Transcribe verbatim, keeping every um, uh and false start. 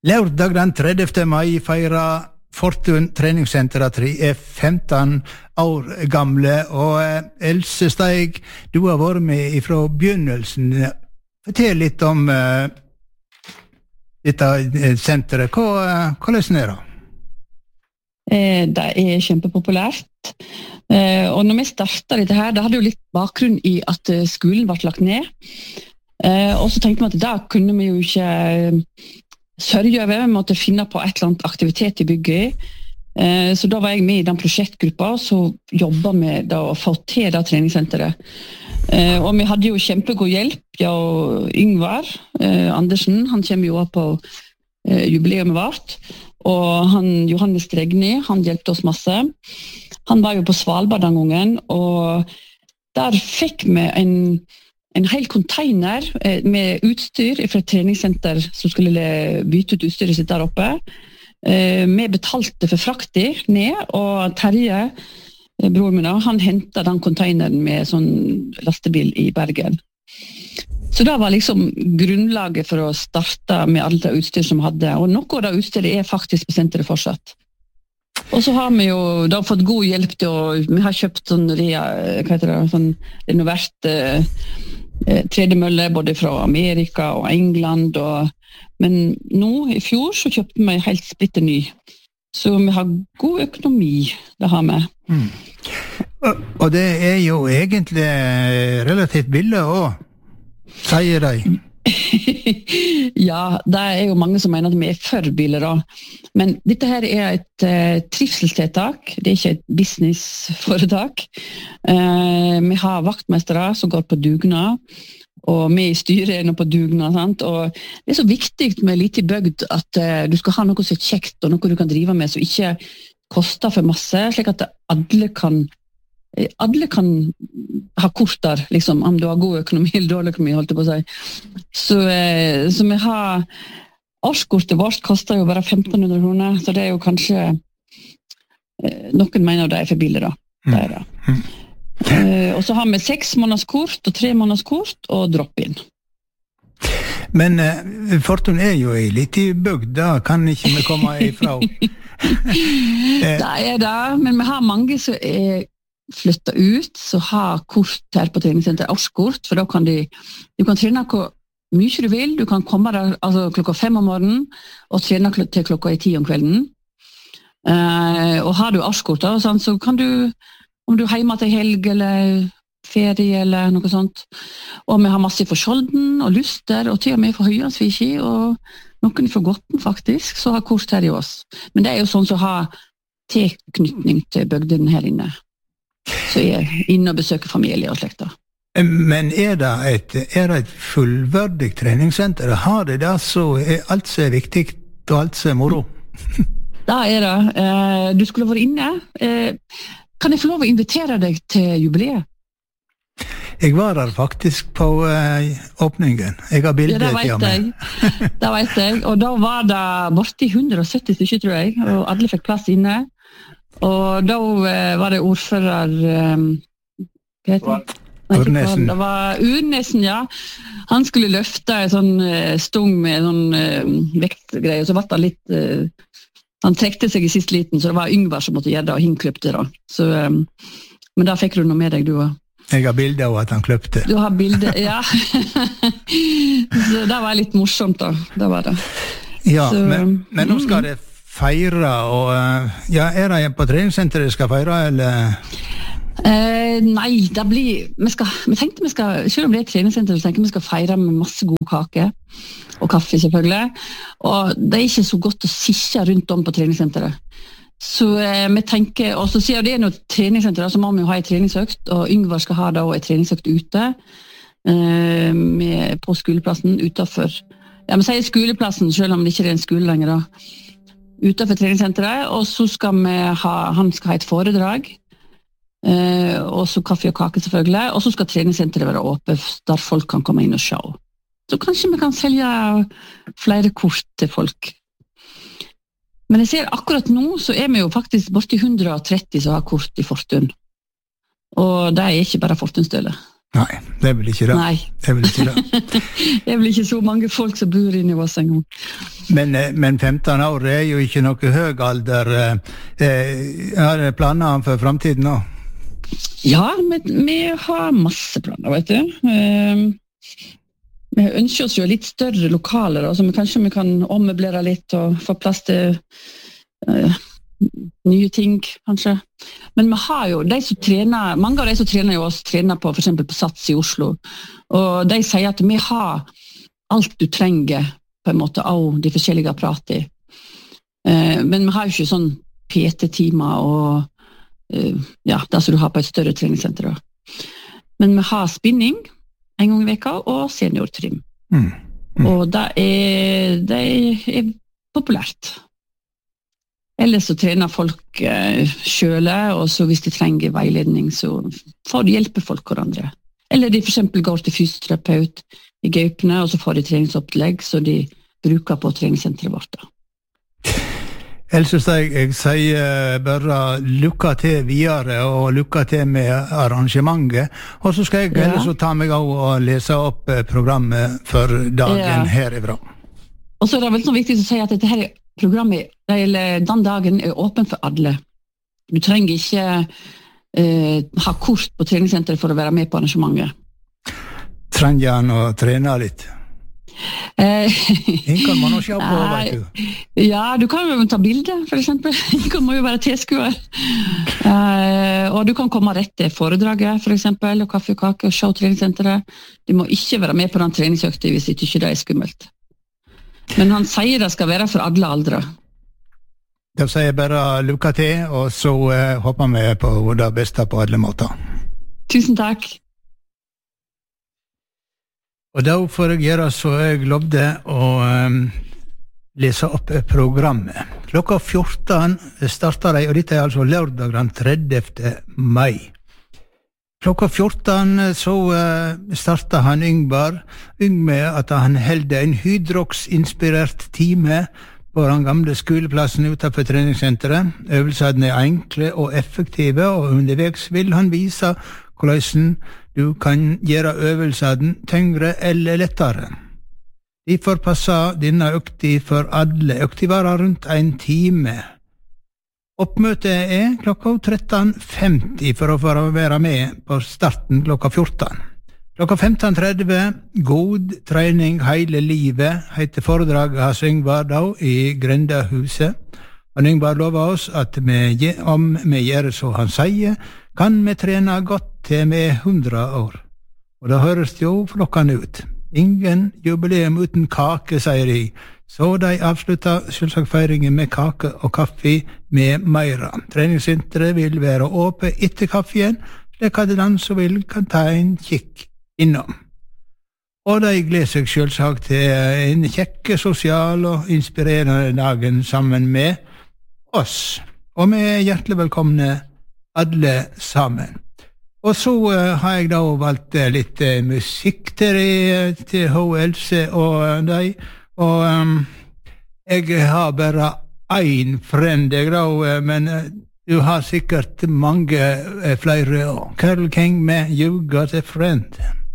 Lørdag den tredjevte mai feirer Fortun treningssenter at de er femten år gamle, og Else Steig, du har vært med fra begynnelsen. Fortell litt om uh, dette senteret. Hva, hvordan er det? Det er kjempepopulært. Og når vi startet dette her, det hadde jo litt bakgrunn i at skolen ble lagt ned. Og så tenkte vi at da kunne vi jo ikke sørge over, vi måtte finne på et eller annet aktivitet i bygget. Så da var jeg med i den prosjektgruppa, så jobbet vi da å få til det treningssenteret. Og vi hadde jo kjempegod hjelp, ja, og Yngvar Andersen, han kommer jo på jubileet vårt, og han, Johannes Stregni, han hjelpte oss masse. Han var jo på Svalbard den gangen, og der fikk vi en en hel container med utstyr fra et treningssenter som skulle bytte ut utstyret sitt der oppe. Vi betalte for frakti ned, og Terje, bror min, han hentet den containeren med sånn lastebil i Bergen. Så det var liksom grunnlaget for å starte med alt det utstyr som vi hadde, og noe av det utstyret er faktisk på senteret fortsatt. Og så har vi jo da fått god hjelp til å, vi har kjøpt sånn, hva heter det, sånn renovert eh, tredemølle både fra Amerika og England, og, men nå i fjor så kjøpte vi helt splitter ny. Så vi har god økonomi, det har vi. Mm. Og, og det er jo egentlig relativt billig også, sier de. Ja, det er jo mange som mener at vi er for biler da. Men dette her er et uh, trivselstiltak, det er ikke et businessforetak. Uh, vi har vaktmestere som går på dugnad, og vi i styret er nå på dugnad, sant? Og det er så viktig med litt i bygd at uh, du skal ha noe som er kjekt, og noe du kan drive med som ikke koster for masse, slik at alle kan Alle kan ha kort der, liksom, om du har god økonomi eller dårlig økonomi, holdt jeg på å si. Så, eh, så vi har, årskortet vårt koster jo bare femten hundre kroner, så det er jo kanskje, eh, noen mener det er for billig da. Det er det. Mm. Eh, og så har vi seks måneders kort, og tre måneders kort, og drop-in. Men uh, Fortun er jo i litt i bygd, da kan ikke vi komme ifra. Det er det, men vi har mange som er flytta ut, så ha kort her på treningssenter, årskort, for da kan de, du kan trene hvor mye du vil, du kan komme der altså, klokka fem om morgenen, og trene til klokka i ti om kvelden. Uh, og har du årskort, da, sånn, så kan du, om du er hjemme til helg, eller ferie, eller noe sånt, og vi har masse for Skjolden, og Luster, og til og med for Høyansviki, og noen for Gotten, faktisk, så har kort her i oss. Men det er jo sånn som har tilknytning til bygden her inne. Så jeg er inne og besøker familie og slekter. Men er det et, er det et fullverdig treningssenter? Har det det så er alt som er viktig og alt som er moro? Da er det. Du skulle vært inne. Kan jeg få lov å invitere deg til jubileet? Jeg var der faktisk på åpningen. Jeg har bildet ja, til meg. Det vet jeg. Og da var det borti hundre og sytti stykker, tror jeg, og alle fikk plass inne. Og da var det ordfører um, hva heter det? Urnesen. Det var Urnesen, ja. Han skulle løfte en sånn uh, stung med en sånn uh, vektgreie, og så var det litt uh, han trekte seg i sist liten, så det var Yngvar som måtte gjøre det, og hin kløpte da. Så, um, men da fikk du noe med deg, du også. Jeg har bilder av at han kløpte. Du har bilder, ja. Så det var litt morsomt da, det var det. Ja, så, men, men nå skal det feire, og ja, er det på treningssenteret skal feire, eller? Eh, nei, det blir, vi, skal, vi tenkte vi skal, selv om det er treningssenter, så tenker vi skal feire med masse god kake, og kaffe selvfølgelig, og det er ikke så godt å sitte rundt om på treningssenteret. Så eh, vi tenker, og så sier det er noe treningssenter, så må vi jo ha en treningsøkt, og Yngvar skal ha da en treningsøkt ute, eh, med, på skoleplassen, utenfor, ja, vi sier skoleplassen, selv om det ikke er en skole lenger da, utenfor treningssenteret, og så skal vi ha, han skal ha et foredrag, eh, og så kaffe og kake selvfølgelig, og så skal treningssenteret være åpent, der folk kan komme inn og se. Så kanskje vi kan selge flere kort til folk. Men jeg ser akkurat nå, så er vi jo faktisk borti hundre og tretti som har kort i Fortun. Og det er ikke bare Fortunstølet. Nei, det er vel ikke det. Nei. Det er vel ikke det. Det er vel ikke så mange folk som bor inne i oss en gang. Men, men femten år er jo ikke noe høy alder. Har du planer for fremtiden nå? Ja, vi, vi har masse planer, vet du. Vi ønsker oss jo litt større lokaler, så kanskje vi kan ommøblere litt og få plass til uh, nye ting, kanskje. Men vi har jo, de som trener, mange av de som trener jo oss, trener på, for eksempel på Sats i Oslo, og de sier at vi har alt du trenger, på en måte, av de forskjellige apparatene. Uh, men vi har jo ikke sånn P T-timer og uh, ja, det som du har på et større treningssenter. Men vi har spinning en gang i veka, og seniortrim. Mm. Mm. Og det er, det er populært. Ellers så trener folk uh, selv, og så hvis de trenger veiledning, så får de hjelpe folk hverandre. Eller de for eksempel går til fysioterapeut i Gaupne, og så får de treningsopplegg, så de bruker på treningssenteret vårt. Ellers jeg, jeg sier bare lykke til videre, og lykke til med arrangementet. Og så skal jeg ja. ellers ta meg av og lese opp programmet for dagen ja. herifra. Og så er det veldig viktig å si at dette her programmet, eller den dagen, er åpen for alle. Du trenger ikke eh, ha kort på treningssenteret for å være med på arrangementet. Trenger han å trene litt? En kan man også se på, vet du. Ja, du kan jo ta bilder, for eksempel. En kan jo være tilskuer. Uh, og du kan komme rett til foredraget, for eksempel, og kaffe og kake, og se treningssenteret. Du må ikke være med på den treningsøkte hvis ikke det er skummelt. Men han sier det skal være for alle aldre. Da sier jeg bare lykke til, og så uh, håper vi på det beste på alle måter. Tusen takk. Og da får jeg gjøre så jeg lovde å um, lese opp programmet. Klokka fjorten starter de, og dette er altså lørdag den tredjevte mai. Klokka fjorten så uh, starter han Yngvar, Yng med at han helde en hydrox-inspirert time på den gamle skoleplassen utenfor treningssenteret. Øvelsene er enkle og effektive, og underveis vil han vise hvordan du kan gjøre øvelsene tyngre eller lettere. Derfor passer denne økta for alle. Økta varer rundt en time. Oppmøtet er klokka tretten femti for å få være med på starten klokka fjorten. Klokka femten tretti, God trening hele livet, heter foredraget hans Yngvar da i Grendahuset. Og Yngvar lover oss at vi, om vi gjør så han sier, kan vi trene godt til vi er hundre år. Og da høres det jo flokkende ut. Ingen jubileum uten kake, sier de. Så de avslutter selvsagt feiringen med kake og kaffe med meira. Treningssenteret vil være åpent etter kaffen, slik at den som vil kan ta en kikk innom. Og de gleder seg selvsagt til en kjekke, sosial og inspirerende dagen sammen med oss. Og vi er hjertelig velkomne alle sammen. Og så uh, har jeg da valgt uh, litt uh, musikk til, de, til H. Else og uh, deg. Og um, jeg har bare en friend, jeg da, uh, men uh, du har sikkert mange uh, flere. Carole King med You Got a Friend.